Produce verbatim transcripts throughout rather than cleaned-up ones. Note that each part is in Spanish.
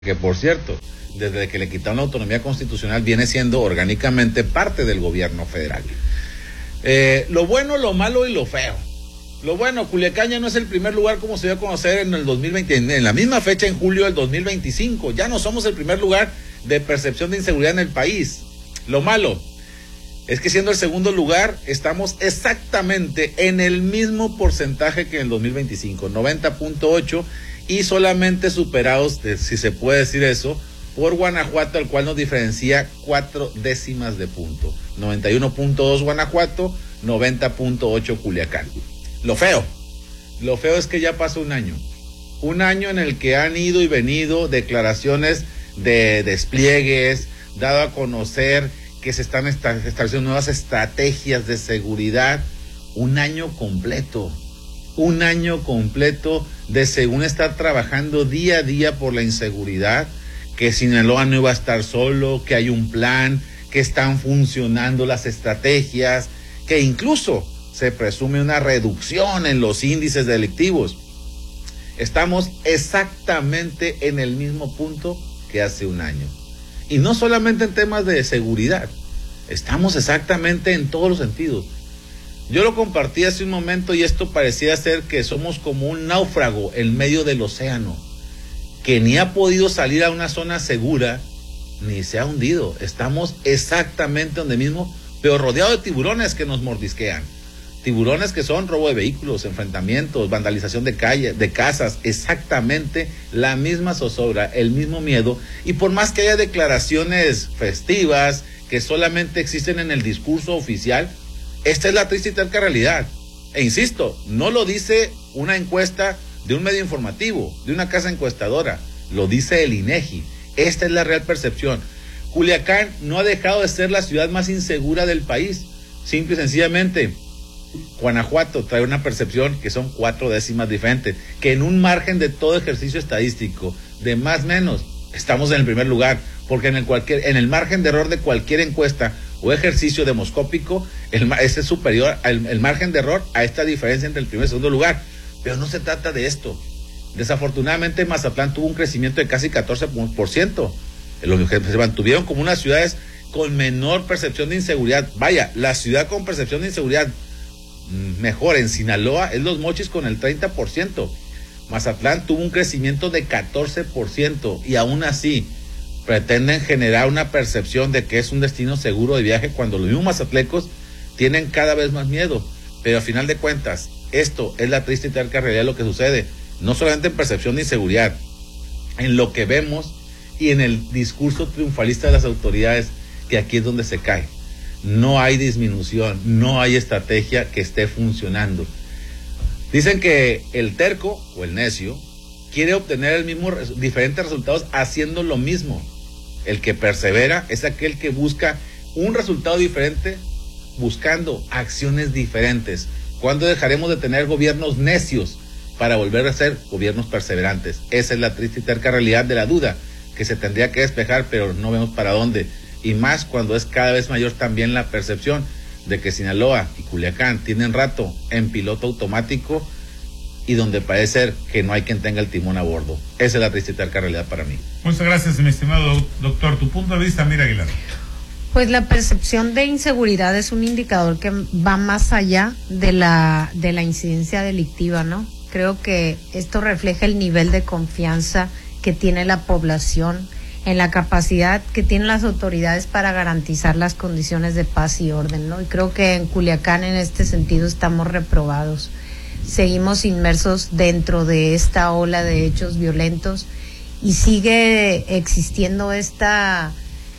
que por cierto, desde que le quitaron la autonomía constitucional viene siendo orgánicamente parte del gobierno federal. Eh, lo bueno, lo malo y lo feo. Lo bueno, Culiacán ya no es el primer lugar como se dio a conocer en el dos mil veinte, en la misma fecha, en julio del dos mil veinticinco. Ya no somos el primer lugar de percepción de inseguridad en el país. Lo malo es que siendo el segundo lugar, estamos exactamente en el mismo porcentaje que en el dos mil veinticinco, noventa punto ocho, y solamente superados, de, si se puede decir eso, por Guanajuato, al cual nos diferencia cuatro décimas de punto. noventa y uno punto dos Guanajuato, noventa punto ocho Culiacán. Lo feo, lo feo es que ya pasó un año. Un año en el que han ido y venido declaraciones de despliegues, dado a conocer que se están estableciendo nuevas estrategias de seguridad. Un año completo, un año completo de según estar trabajando día a día por la inseguridad, que Sinaloa no iba a estar solo, que hay un plan, que están funcionando las estrategias, que incluso se presume una reducción en los índices delictivos. Estamos exactamente en el mismo punto que hace un año. Y no solamente en temas de seguridad, estamos exactamente en todos los sentidos. Yo lo compartí hace un momento y esto parecía ser que somos como un náufrago en medio del océano, que ni ha podido salir a una zona segura, ni se ha hundido. Estamos exactamente donde mismo, pero rodeado de tiburones que nos mordisquean. Tiburones que son robo de vehículos, enfrentamientos, vandalización de calles, de casas, exactamente la misma zozobra, el mismo miedo. Y por más que haya declaraciones festivas que solamente existen en el discurso oficial, esta es la triste y terca realidad. E insisto, no lo dice una encuesta de un medio informativo, de una casa encuestadora, lo dice el INEGI. Esta es la real percepción. Culiacán no ha dejado de ser la ciudad más insegura del país. Simple y sencillamente, Guanajuato trae una percepción que son cuatro décimas diferentes, que en un margen de todo ejercicio estadístico, de más o menos, estamos en el primer lugar, porque en el cualquier, en el margen de error de cualquier encuesta o ejercicio demoscópico, el, ese es superior al el margen de error a esta diferencia entre el primer y segundo lugar. Pero no se trata de esto. Desafortunadamente Mazatlán tuvo un crecimiento de casi catorce por ciento. Los que se mantuvieron como unas ciudades con menor percepción de inseguridad. Vaya, la ciudad con percepción de inseguridad mejor en Sinaloa es Los Mochis con el treinta por ciento. Mazatlán tuvo un crecimiento de catorce por ciento y aún así pretenden generar una percepción de que es un destino seguro de viaje cuando los mismos mazatlecos tienen cada vez más miedo. Pero a final de cuentas, esto es la triste y terca realidad de lo que sucede, no solamente en percepción de inseguridad, en lo que vemos y en el discurso triunfalista de las autoridades, que aquí es donde se cae. No hay disminución, no hay estrategia que esté funcionando. Dicen que el terco o el necio quiere obtener el mismo, diferentes resultados haciendo lo mismo. El que persevera es aquel que busca un resultado diferente buscando acciones diferentes. ¿Cuándo dejaremos de tener gobiernos necios para volver a ser gobiernos perseverantes? Esa es la triste y terca realidad de la duda que se tendría que despejar, pero no vemos para dónde. Y más cuando es cada vez mayor también la percepción de que Sinaloa y Culiacán tienen rato en piloto automático y donde parece ser que no hay quien tenga el timón a bordo. Esa es la triste y terca realidad para mí. Muchas gracias, mi estimado doctor. Tu punto de vista, Mira Aguilar. Pues la percepción de inseguridad es un indicador que va más allá de la de la incidencia delictiva, ¿no? Creo que esto refleja el nivel de confianza que tiene la población en la capacidad que tienen las autoridades para garantizar las condiciones de paz y orden, ¿no? Y creo que en Culiacán en este sentido estamos reprobados. Seguimos inmersos dentro de esta ola de hechos violentos y sigue existiendo esta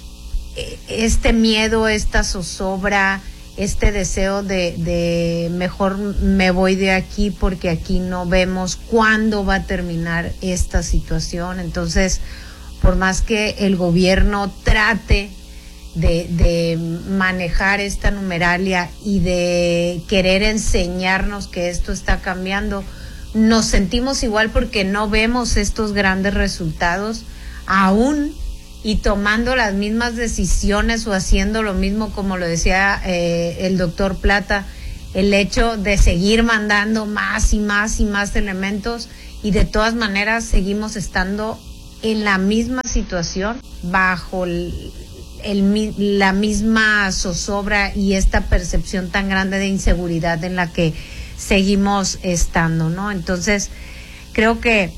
este miedo, esta zozobra, este deseo de, de mejor me voy de aquí porque aquí no vemos cuándo va a terminar esta situación. Entonces, por más que el gobierno trate de, de manejar esta numeralia y de querer enseñarnos que esto está cambiando, nos sentimos igual porque no vemos estos grandes resultados aún y tomando las mismas decisiones o haciendo lo mismo, como lo decía eh, el doctor Plata, el hecho de seguir mandando más y más y más elementos y de todas maneras seguimos estando en la misma situación, bajo el, el, la misma zozobra y esta percepción tan grande de inseguridad en la que seguimos estando, ¿no? Entonces, creo que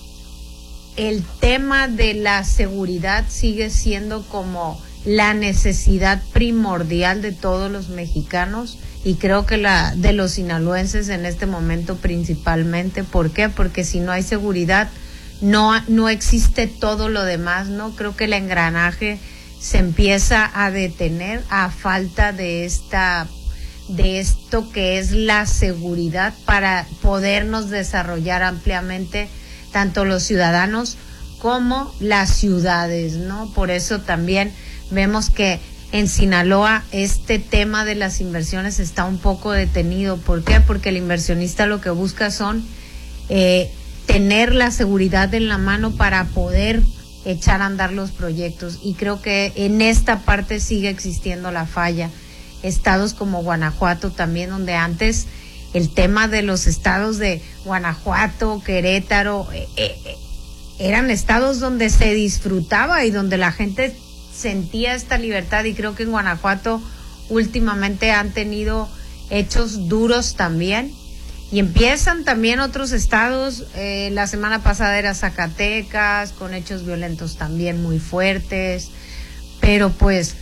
el tema de la seguridad sigue siendo como la necesidad primordial de todos los mexicanos y creo que la de los sinaloenses en este momento principalmente. ¿Por qué? Porque si no hay seguridad, no, no existe todo lo demás, ¿no? Creo que el engranaje se empieza a detener a falta de esta, de esto que es la seguridad para podernos desarrollar ampliamente tanto los ciudadanos como las ciudades, ¿no? Por eso también vemos que en Sinaloa este tema de las inversiones está un poco detenido. ¿Por qué? Porque el inversionista lo que busca son eh, tener la seguridad en la mano para poder echar a andar los proyectos, y creo que en esta parte sigue existiendo la falla. Estados como Guanajuato también, donde antes el tema de los estados de Guanajuato, Querétaro, eh, eh, eran estados donde se disfrutaba y donde la gente sentía esta libertad, y creo que en Guanajuato últimamente han tenido hechos duros también, y empiezan también otros estados. Eh, la semana pasada era Zacatecas, con hechos violentos también muy fuertes, pero pues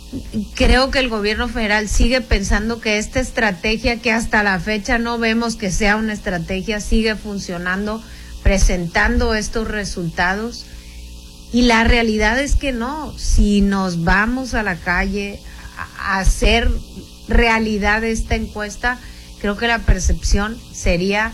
creo que el gobierno federal sigue pensando que esta estrategia, que hasta la fecha no vemos que sea una estrategia, sigue funcionando, presentando estos resultados. Y la realidad es que no. Si nos vamos a la calle a hacer realidad esta encuesta, creo que la percepción sería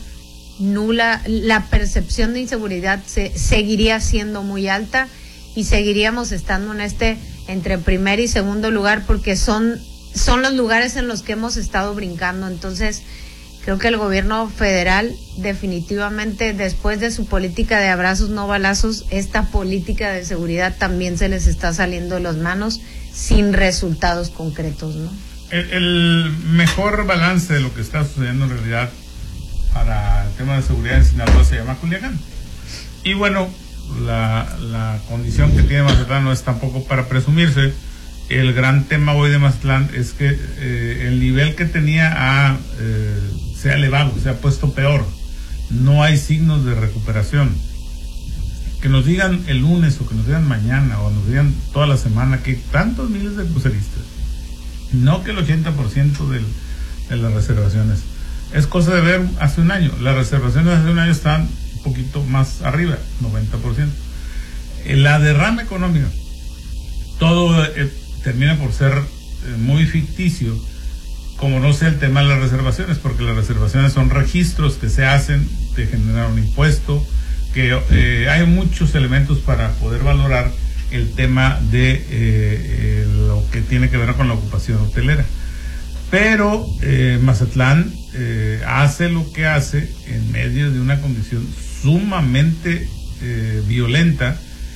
nula, la percepción de inseguridad se, seguiría siendo muy alta, y seguiríamos estando en este entre primer y segundo lugar, porque son, son los lugares en los que hemos estado brincando. Entonces, creo que el gobierno federal definitivamente, después de su política de abrazos no balazos, esta política de seguridad también se les está saliendo de las manos sin resultados concretos, ¿no? El, el mejor balance de lo que está sucediendo en realidad para el tema de seguridad en Sinaloa se llama Culiacán. Y bueno, la, la condición que tiene Mazatlán no es tampoco para presumirse. El gran tema hoy de Mazatlán es que eh, el nivel que tenía ha, eh, se ha elevado, se ha puesto peor. No hay signos de recuperación. Que nos digan el lunes o que nos digan mañana o nos digan toda la semana que tantos miles de cruceristas, no que el ochenta por ciento del, de las reservaciones. Es cosa de ver hace un año. Las reservaciones hace un año estaban un poquito más arriba, noventa por ciento. La derrama económica, todo eh, termina por ser eh, muy ficticio, como no sea el tema de las reservaciones, porque las reservaciones son registros que se hacen de generar un impuesto, que eh, hay muchos elementos para poder valorar el tema de eh, eh, lo que tiene que ver con la ocupación hotelera. Pero eh, Mazatlán eh, hace lo que hace en medio de una condición sumamente eh, violenta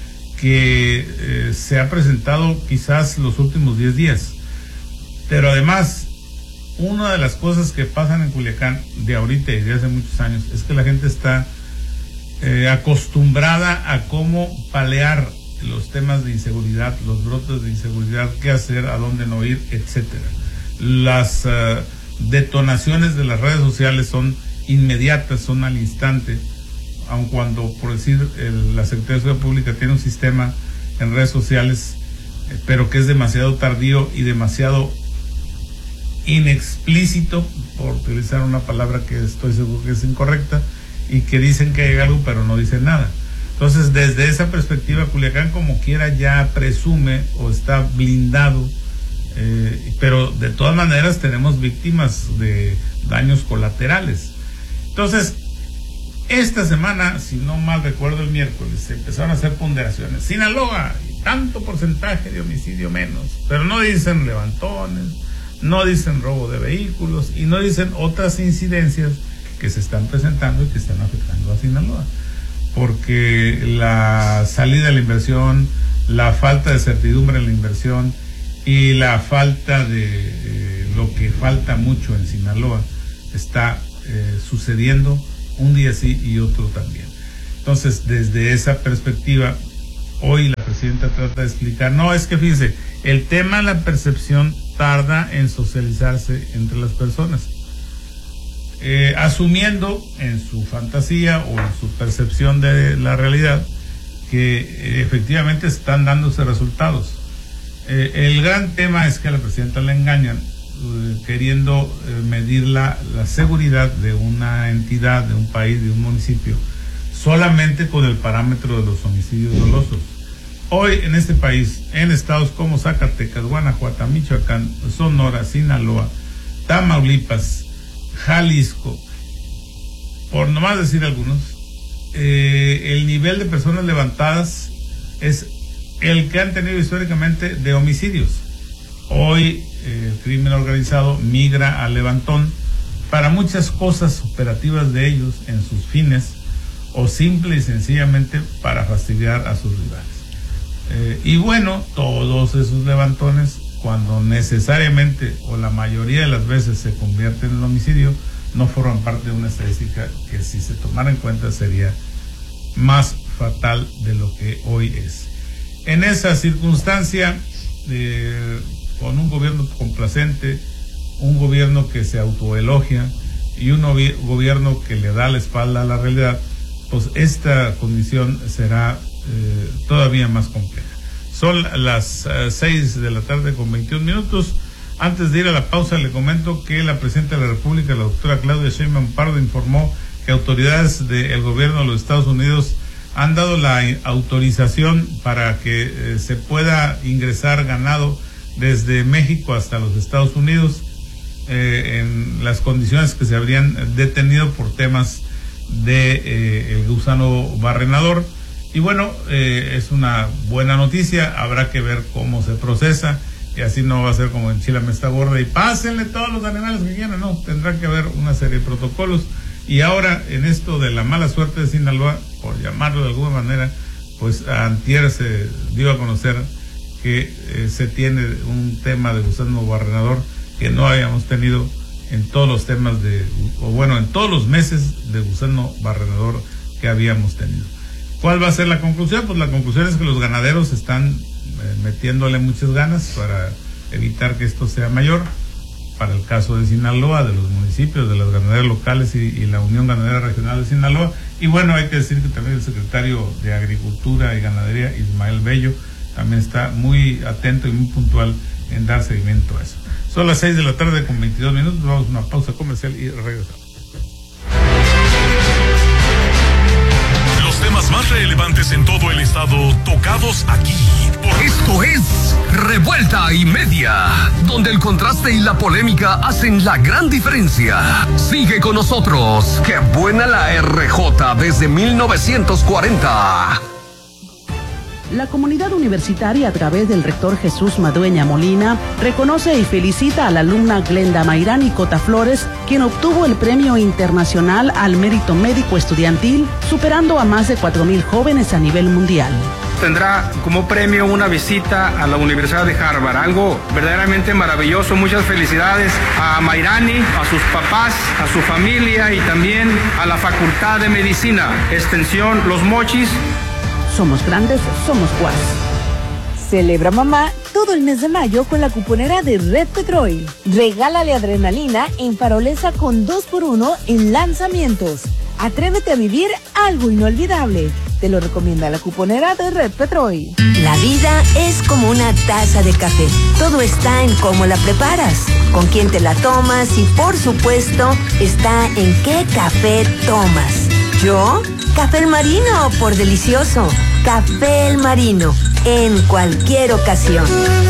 que eh, se ha presentado quizás los últimos diez días. Pero además, una de las cosas que pasan en Culiacán de ahorita y de hace muchos años es que la gente está eh, acostumbrada a cómo palear los temas de inseguridad, los brotes de inseguridad, qué hacer, a dónde no ir, etcétera. Las uh, detonaciones de las redes sociales son inmediatas, son al instante, aun cuando, por decir, el, la Secretaría de Seguridad Pública tiene un sistema en redes sociales, eh, pero que es demasiado tardío y demasiado inexplícito, por utilizar una palabra que estoy seguro que es incorrecta, y que dicen que hay algo pero no dicen nada. Entonces, desde esa perspectiva, Culiacán como quiera ya presume o está blindado, eh, pero de todas maneras tenemos víctimas de daños colaterales. Entonces, esta semana, si no mal recuerdo, el miércoles se empezaron a hacer ponderaciones. Sinaloa, tanto porcentaje de homicidio menos, pero no dicen levantones, no dicen robo de vehículos y no dicen otras incidencias que se están presentando y que están afectando a Sinaloa. Porque la salida de la inversión, la falta de certidumbre en la inversión y la falta de eh, lo que falta mucho en Sinaloa está eh, sucediendo un día sí y otro también. Entonces, desde esa perspectiva, hoy la presidenta trata de explicar, no, es que fíjense, el tema de la percepción tarda en socializarse entre las personas. Eh, asumiendo en su fantasía o en su percepción de la realidad que eh, efectivamente están dándose resultados. Eh, el gran tema es que a la presidenta le engañan eh, queriendo eh, medir la, la seguridad de una entidad, de un país, de un municipio, solamente con el parámetro de los homicidios dolosos. Hoy en este país, en estados como Zacatecas, Guanajuato, Michoacán, Sonora, Sinaloa, Tamaulipas, Jalisco, por nomás decir algunos, eh, el nivel de personas levantadas es el que han tenido históricamente de homicidios. Hoy eh, el crimen organizado migra al levantón para muchas cosas operativas de ellos en sus fines, o simple y sencillamente para fastidiar a sus rivales. Eh, y bueno, todos esos levantones, cuando necesariamente o la mayoría de las veces se convierten en homicidio, no forman parte de una estadística que, si se tomara en cuenta, sería más fatal de lo que hoy es. En esa circunstancia, eh, con un gobierno complacente, un gobierno que se autoelogia y un gobierno que le da la espalda a la realidad, pues esta condición será eh, todavía más compleja. Son las uh, seis de la tarde con veintiún minutos. Antes de ir a la pausa, le comento que la presidenta de la República, la doctora Claudia Sheinbaum Pardo, informó que autoridades del gobierno de los Estados Unidos han dado la autorización para que eh, se pueda ingresar ganado desde México hasta los Estados Unidos eh, en las condiciones que se habrían detenido por temas de eh, el gusano barrenador. Y bueno, eh, es una buena noticia, habrá que ver cómo se procesa, y así no va a ser como en Chile me está gorda y pásenle todos los animales que quieran, no, tendrá que haber una serie de protocolos. Y ahora, en esto de la mala suerte de Sinaloa, por llamarlo de alguna manera, pues antier se dio a conocer que eh, se tiene un tema de gusano barrenador que no habíamos tenido en todos los temas de, o bueno, en todos los meses de gusano barrenador que habíamos tenido. ¿Cuál va a ser la conclusión? Pues la conclusión es que los ganaderos están eh, metiéndole muchas ganas para evitar que esto sea mayor. Para el caso de Sinaloa, de los municipios, de las ganaderas locales y, y la Unión Ganadera Regional de Sinaloa. Y bueno, hay que decir que también el secretario de Agricultura y Ganadería, Ismael Bello, también está muy atento y muy puntual en dar seguimiento a eso. Son las seis de la tarde con veintidós minutos, vamos a una pausa comercial y regresamos. Los temas más relevantes en todo el estado tocados aquí. Esto es Revuelta y Media, donde el contraste y la polémica hacen la gran diferencia. Sigue con nosotros. ¡Qué buena la R J desde mil novecientos cuarenta! La comunidad universitaria, a través del rector Jesús Madueña Molina, reconoce y felicita a la alumna Glenda Mayrani Cota Flores, quien obtuvo el Premio Internacional al Mérito Médico Estudiantil, superando a más de cuatro mil jóvenes a nivel mundial. Tendrá como premio una visita a la Universidad de Harvard, algo verdaderamente maravilloso. Muchas felicidades a Mayrani, a sus papás, a su familia y también a la Facultad de Medicina, Extensión Los Mochis. Somos grandes, somos Guas. Celebra mamá todo el mes de mayo con la cuponera de Red Petrol. Regálale adrenalina en Farolesa con dos por uno en lanzamientos. Atrévete a vivir algo inolvidable. Te lo recomienda la cuponera de Red Petrol. La vida es como una taza de café. Todo está en cómo la preparas, con quién te la tomas y, por supuesto, está en qué café tomas. ¿Yo? Café El Marino, por delicioso. Café El Marino, en cualquier ocasión.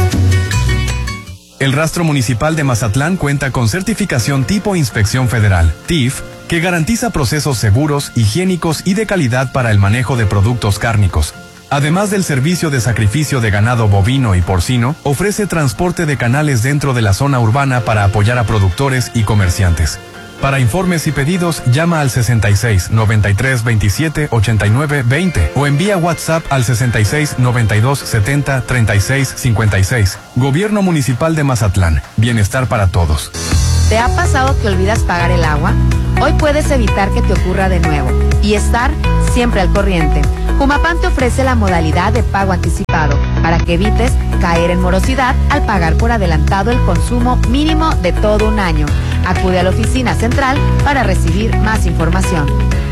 El Rastro Municipal de Mazatlán cuenta con certificación tipo Inspección Federal, T I F, que garantiza procesos seguros, higiénicos y de calidad para el manejo de productos cárnicos. Además del servicio de sacrificio de ganado bovino y porcino, ofrece transporte de canales dentro de la zona urbana para apoyar a productores y comerciantes. Para informes y pedidos, llama al sesenta y seis, noventa y tres, veintisiete, ochenta y nueve, veinte o envía WhatsApp al sesenta y seis, noventa y dos, setenta, treinta y seis, cincuenta y seis. Gobierno Municipal de Mazatlán. Bienestar para todos. ¿Te ha pasado que olvidas pagar el agua? Hoy puedes evitar que te ocurra de nuevo y estar siempre al corriente. Humapan te ofrece la modalidad de pago anticipado para que evites caer en morosidad al pagar por adelantado el consumo mínimo de todo un año. Acude a la oficina central para recibir más información.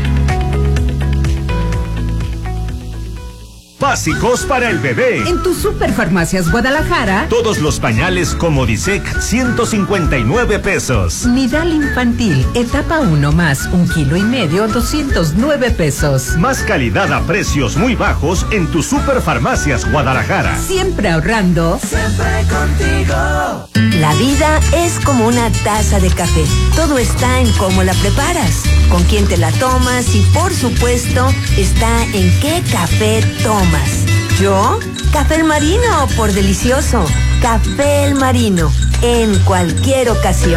Básicos para el bebé. En tu Superfarmacias Guadalajara, todos los pañales Comodisec, ciento cincuenta y nueve pesos. Nidal infantil, etapa uno más, un kilo y medio, doscientos nueve pesos. Más calidad a precios muy bajos en tu Superfarmacias Guadalajara. Siempre ahorrando. Siempre contigo. La vida es como una taza de café. Todo está en cómo la preparas, con quién te la tomas y, por supuesto, está en qué café tomas. Yo, Café El Marino, por delicioso. Café El Marino, en cualquier ocasión.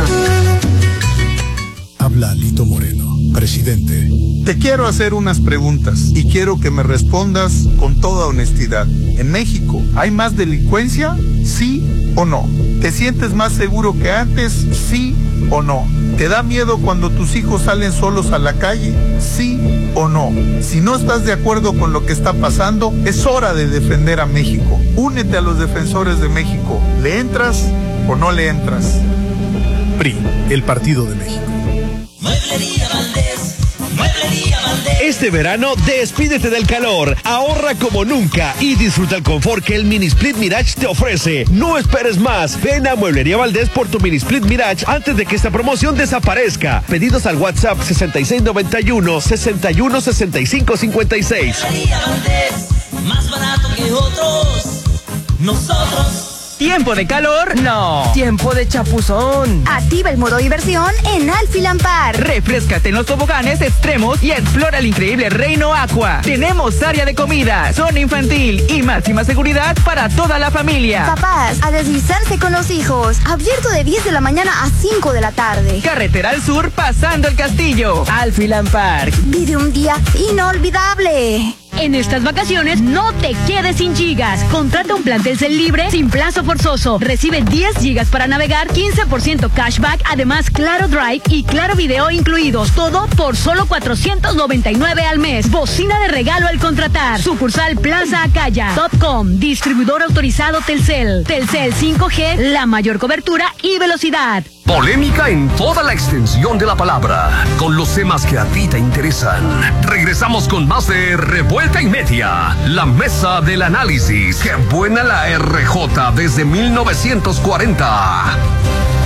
Habla Lito Moreno, presidente. Te quiero hacer unas preguntas y quiero que me respondas con toda honestidad. ¿En México hay más delincuencia? ¿Sí o no? ¿Te sientes más seguro que antes? ¿Sí o no? ¿Te da miedo cuando tus hijos salen solos a la calle? ¿Sí o no? Si no estás de acuerdo con lo que está pasando, es hora de defender a México. Únete a los defensores de México. ¿Le entras o no le entras? P R I, el Partido de México. Mueblería Valdés. Mueblería Valdés. Este verano, despídete del calor, ahorra como nunca y disfruta el confort que el Mini Split Mirage te ofrece. No esperes más, ven a Mueblería Valdés por tu Mini Split Mirage antes de que esta promoción desaparezca. Pedidos al WhatsApp sesenta y seis noventa y uno, sesenta y uno sesenta y cinco cincuenta y seis. Mueblería Valdés, más barato que otros, nosotros. ¿Tiempo de calor? No. Tiempo de chapuzón. Activa el modo diversión en Alfilan Park. Refréscate en los toboganes extremos y explora el increíble Reino Aqua. Tenemos área de comida, zona infantil y máxima seguridad para toda la familia. Papás, a deslizarse con los hijos. Abierto de diez de la mañana a cinco de la tarde. Carretera al sur, pasando el castillo. Alfilan Park. Vive un día inolvidable. En estas vacaciones no te quedes sin gigas. Contrata un plan Telcel libre sin plazo forzoso. Recibe diez gigas para navegar, quince por ciento cashback, además Claro Drive y Claro Video incluidos. Todo por solo cuatrocientos noventa y nueve al mes. Bocina de regalo al contratar. Sucursal Plaza Acaya. Topcom, distribuidor autorizado Telcel. Telcel cinco G, la mayor cobertura y velocidad. Polémica en toda la extensión de la palabra, con los temas que a ti te interesan. Regresamos con más de Revuelta y Media, la mesa del análisis. ¡Qué buena la R J desde mil novecientos cuarenta!